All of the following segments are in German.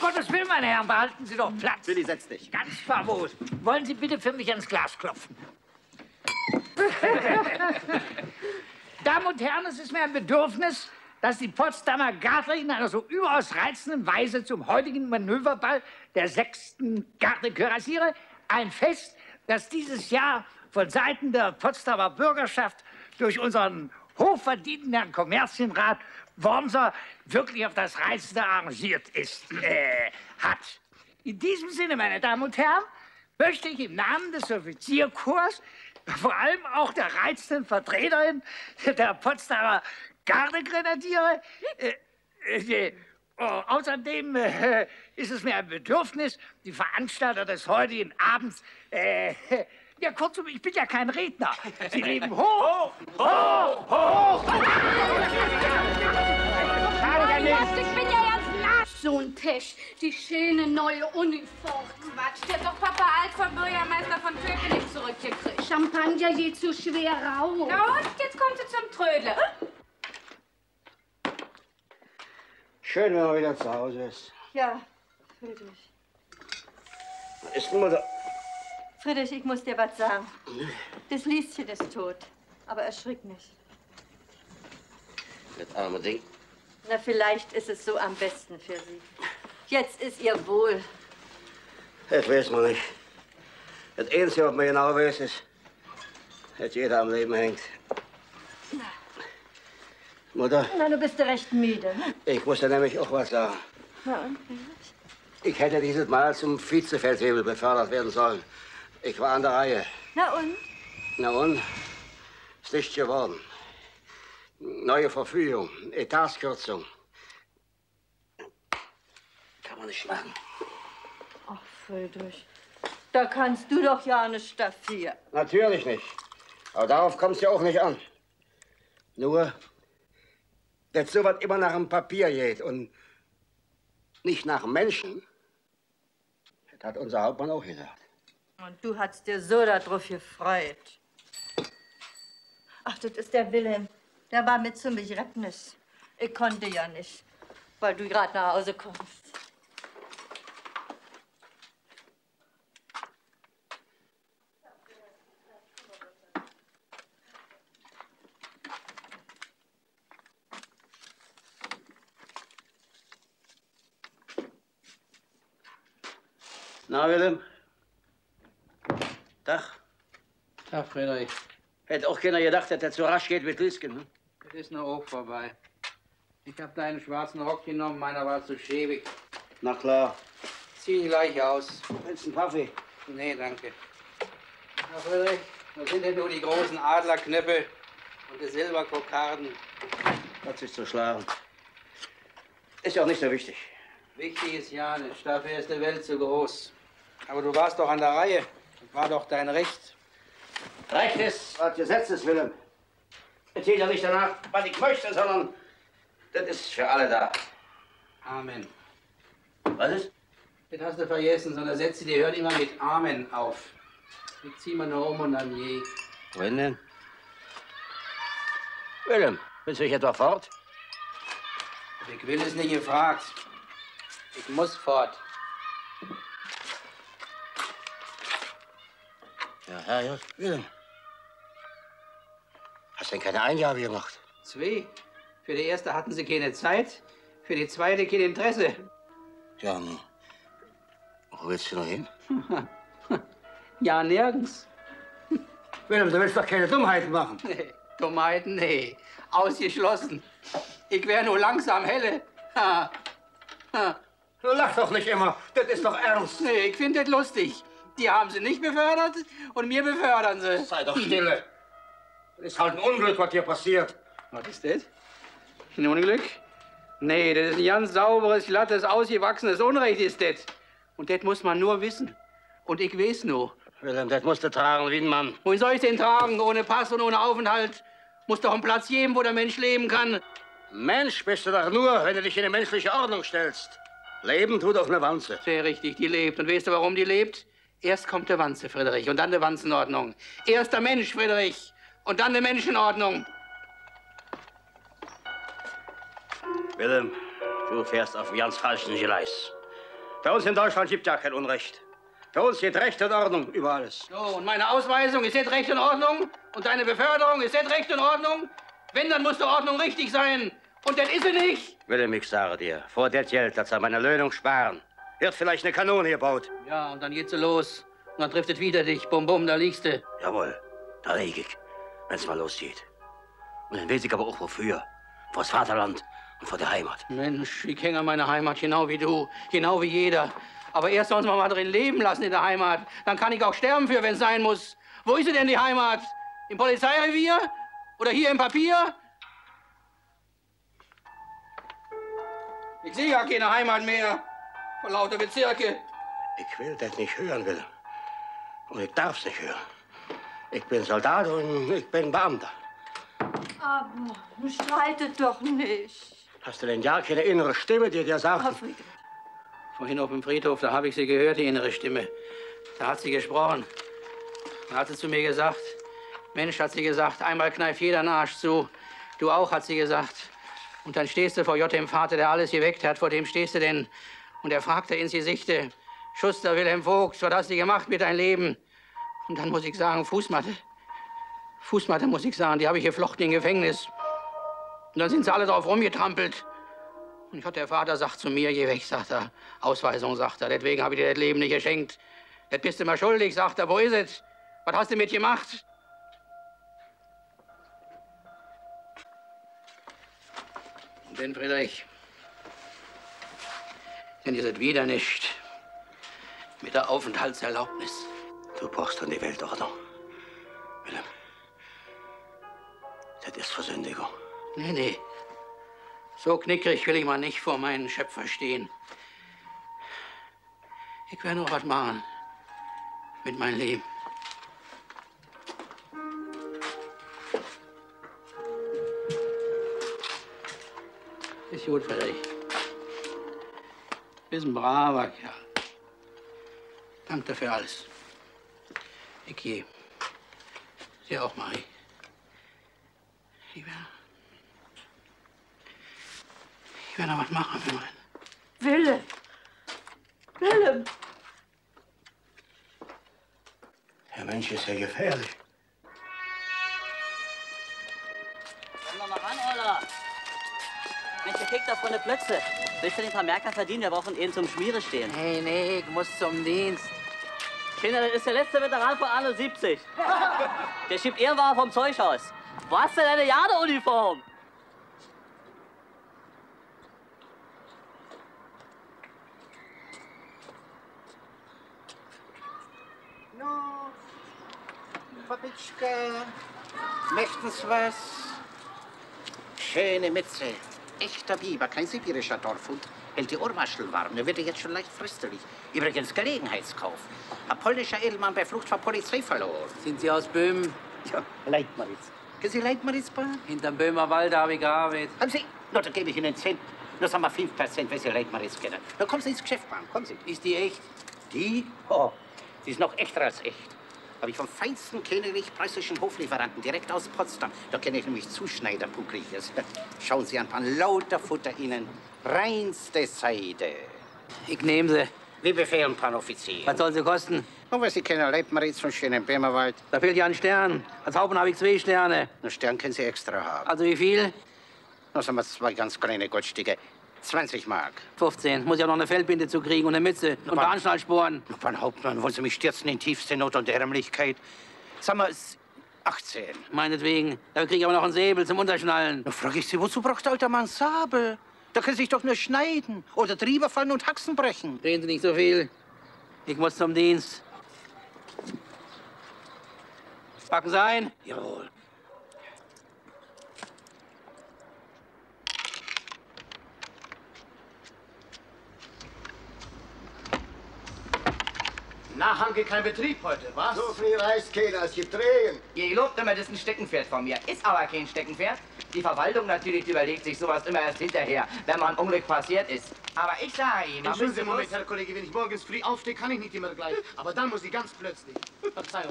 Gottes Willen, meine Herren, behalten Sie doch Platz. Willi, setz dich. Ganz famos. Wollen Sie bitte für mich ans Glas klopfen? Damen und Herren, es ist mir ein Bedürfnis, dass die Potsdamer Garde in einer so überaus reizenden Weise zum heutigen Manöverball der 6. Garde kürassiere. Ein Fest, das dieses Jahr von Seiten der Potsdamer Bürgerschaft durch unseren hochverdienten Herrn Kommerzienrat Wormser wirklich auf das Reizende arrangiert hat. In diesem Sinne, meine Damen und Herren, möchte ich im Namen des Offizierkorps, vor allem auch der reizenden Vertreterin der Potsdamer Gardegrenadiere, außerdem ist es mir ein Bedürfnis, die Veranstalter des heutigen Abends, ja, kurzum, ich bin ja kein Redner. Sie leben hoch, hoch, hoch, hoch. Ich bin ja ganz nass. So ein Tisch, die schöne neue Uniform. Quatsch, der hat doch Papa Alt vom Bürgermeister von Köpenick zurückgekriegt. Champagner geht zu schwer raus. Na und, jetzt kommt sie zum Trödler. Schön, wenn man wieder zu Hause ist. Ja, Friedrich. Ist die Mutter? Friedrich, ich muss dir was sagen. Das Lieschen ist tot, aber erschrick nicht. Das arme Ding. Na, vielleicht ist es so am besten für sie. Jetzt ist ihr wohl. Das weiß man nicht. Das Einzige, was man genau weiß, ist, dass jeder am Leben hängt. Mutter? Na, du bist ja recht müde. Ne? Ich muss dir nämlich auch was sagen. Na und, Friedrich? Ich hätte dieses Mal zum Vizefeldwebel befördert werden sollen. Ich war an der Reihe. Na und? Na und? Ist nicht geworden. Neue Verfügung, Etatskürzung. Kann man nicht machen. Ach, Friedrich, da kannst du doch ja nicht dafür. Natürlich nicht. Aber darauf kommt es ja auch nicht an. Nur, dass sowas immer nach dem Papier geht und nicht nach dem Menschen, das hat unser Hauptmann auch gesagt. Und du hast dir so darauf gefreut. Ach, das ist der Wilhelm. Der war mit zu mich Rettnis. Ich konnte ja nicht, weil du gerade nach Hause kommst. Na, Wilhelm? Tag. Tag, Friedrich. Hätte auch keiner gedacht, dass der so rasch geht mit Lisken. Hm? Das ist noch auch vorbei. Ich habe deinen schwarzen Rock genommen, meiner war zu schäbig. Na klar. Zieh ihn gleich aus. Willst du einen Kaffee? Nee, danke. Na, Friedrich, wo sind denn nur die großen Adlerknöpfe und die Silberkokarden? Hat sich zerschlagen. Ist ja auch nicht so wichtig. Wichtig ist ja nicht, dafür ist die Welt zu groß. Aber du warst doch an der Reihe. Das war doch dein Recht. Recht ist, was Gesetz ist, Wilhelm. Es geht ja nicht danach, was ich möchte, sondern das ist für alle da. Amen. Was ist? Das hast du vergessen, so eine Sätze, die hören immer mit Amen auf. Die ziehen wir nur um und dann je. Wohin denn? Wilhelm, willst du dich etwa fort? Ich will es nicht gefragt. Ich muss fort. Ja, Herrgott, Wilhelm. Hast denn keine Eingabe gemacht? 2. Für die erste hatten sie keine Zeit, für die zweite kein Interesse. Ja, nun. Wo willst du noch hin? Ja, nirgends. Wilhelm, du willst doch keine Dummheiten machen. Nee, Dummheiten, nee. Ausgeschlossen. Ich wär nur langsam helle. Ha. Ha. Du lach doch nicht immer. Das ist doch ernst. Nee, ich finde das lustig. Die haben sie nicht befördert und mir befördern sie. Sei doch stille. Das ist halt ein Unglück, was hier passiert. Was ist das? Ein Unglück? Nee, das ist ein ganz sauberes, glattes, ausgewachsenes Unrecht ist das. Und das muss man nur wissen. Und ich weiß nur. Wilhelm, das musst du tragen wie ein Mann. Wohin soll ich den tragen? Ohne Pass und ohne Aufenthalt? Muss doch ein Platz geben, wo der Mensch leben kann. Mensch bist du doch nur, wenn du dich in eine menschliche Ordnung stellst. Leben tut doch eine Wanze. Sehr richtig, die lebt. Und weißt du, warum die lebt? Erst kommt der Wanze, Friedrich, und dann die Wanzenordnung. Erst der Mensch, Friedrich, und dann die Menschenordnung. Wilhelm, du fährst auf einem ganz falschen Gleis. Bei uns in Deutschland gibt ja kein Unrecht. Bei uns steht Recht und Ordnung über alles. So, und meine Ausweisung, ist jetzt Recht und Ordnung? Und deine Beförderung, ist jetzt Recht und Ordnung? Wenn, dann muss die Ordnung richtig sein. Und das ist sie nicht. Willem, ich sage dir, vor das Geld, das an meiner Löhnung sparen, wird vielleicht eine Kanone gebaut. Ja, und dann geht sie los. Und dann trifft es wieder dich. Bum, bum, da liegst du. Jawohl, da lieg ich, wenn's mal losgeht. Und dann weiß ich aber auch wofür. Vors Vaterland und vor der Heimat. Mensch, ich hänge an meiner Heimat, genau wie du. Genau wie jeder. Aber erst sollen wir mal drin leben lassen in der Heimat. Dann kann ich auch sterben für, wenn es sein muss. Wo ist sie denn, die Heimat? Im Polizeirevier? Oder hier im Papier? Ich sehe ja keine Heimat mehr. Vor lauter Bezirke. Ich will das nicht hören, Willem. Und ich darf's nicht hören. Ich bin Soldat und ich bin Beamter. Aber streitet doch nicht. Hast du denn ja keine innere Stimme, die dir sagt... Vorhin auf dem Friedhof, da habe ich sie gehört, die innere Stimme. Da hat sie gesprochen. Da hat sie zu mir gesagt, Mensch, hat sie gesagt, einmal kneift jeder einen Arsch zu. Du auch, hat sie gesagt. Und dann stehst du vor J.M. Vater, der alles geweckt hat. Vor dem stehst du denn. Und er fragte ins Gesichte, Schuster Wilhelm Vogt, was hast du gemacht mit deinem Leben? Und dann muss ich sagen, Fußmatte. Fußmatte, muss ich sagen, die habe ich geflochten im Gefängnis. Und dann sind sie alle drauf rumgetrampelt. Und der Vater sagt zu mir, geh weg, sagt er. Ausweisung, sagt er. Deswegen habe ich dir das Leben nicht geschenkt. Das bist du mal schuldig, sagt er. Wo ist es? Was hast du mit gemacht? Und dann, Friedrich, dann ist es wieder nicht mit der Aufenthaltserlaubnis. Du brauchst dann die Weltordnung. Willem, das ist Versündigung. Nee, nee. So knickrig will ich mal nicht vor meinen Schöpfer stehen. Ich werde noch was machen mit meinem Leben. Ist gut, Friedrich. Bist ein braver Kerl. Danke für alles. Ich gehe. Sie auch, Marie. Ich werde noch was machen für meinen. Willem! Willem! Der Mensch ist ja gefährlich. Komm doch mal ran, Ola. Mensch, der kriegt doch von der Plötze. Willst du den Vermerker verdienen? Wir brauchen ihn zum Schmiere stehen. Nee, nee, ich muss zum Dienst. Kinder, das ist der letzte Veteran von Anno 70. Der schiebt Ehrenware vom Zeughaus. Wo hast du deine Jadeuniform? No, Babitschka, möchten's was? Schöne Mütze, echter Biber, kein sibirischer Dorfhund. Hält die Ohrwaschel warm, der wird jetzt schon leicht fröstelig. Übrigens Gelegenheitskauf. Ein polnischer Edelmann bei Flucht vor Polizei verloren. Sind Sie aus Böhmen? Ja, Leitmaritz. Kennen Sie Leitmaritz, Hinterm Böhmer Wald habe ich gearbeitet. Haben Sie? Na, da gebe ich Ihnen 10. Das haben wir 5%, wenn Sie Leitmaritz kennen. Da kommen Sie ins Geschäft, Mann. Kommen Sie. Ist die echt? Die? Oh, die ist noch echter als echt. Habe ich vom feinsten königlich-preußischen Hoflieferanten direkt aus Potsdam. Da kenne ich nämlich Zuschneiderbuckliges. Schauen Sie an, Pan, lauter Futter Ihnen. Reinste Seide. Ich nehme sie. Wie befehlen, Pan Offizier? Was soll sie kosten? Und was Sie kennen, Leitmaritz von schönen Böhmerwald. Da fehlt ja ein Stern. Als Hauptmann habe ich 2 Sterne. Einen Stern können Sie extra haben. Also wie viel? Da haben wir 2 ganz kleine Goldstücke. 20 Mark. 15. Muss ja noch eine Fellbinde zu kriegen und eine Mütze und Bahnschnallsporen. Pan Hauptmann, wollen Sie mich stürzen in tiefste Not und Ärmlichkeit? Sagen wir, 18. Meinetwegen. Da kriege ich aber noch einen Säbel zum Unterschnallen. Da frage ich Sie, wozu braucht der alter Mann Sabel? Da können Sie sich doch nur schneiden oder drüber fallen und Haxen brechen. Reden Sie nicht so viel. Ich muss zum Dienst. Packen Sie ein? Jawohl. Na, haben wir keinen Betrieb heute, was? So viel reißt keiner, es gibt Regen. Ihr lobt immer, das ist ein Steckenpferd von mir. Ist aber kein Steckenpferd. Die Verwaltung natürlich überlegt sich sowas immer erst hinterher, wenn mal ein Unglück passiert ist. Aber ich sage Ihnen, Entschuldigen Sie, Moment, Herr Kollege, wenn ich morgens früh aufstehe, kann ich nicht immer gleich. Aber dann muss ich ganz plötzlich. Verzeihung.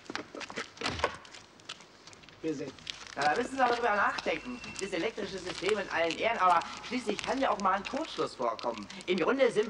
Wir sehen. Da müssen Sie aber drüber nachdenken. Das elektrische System in allen Ehren, aber schließlich kann ja auch mal ein Kurzschluss vorkommen. Im Grunde sind wir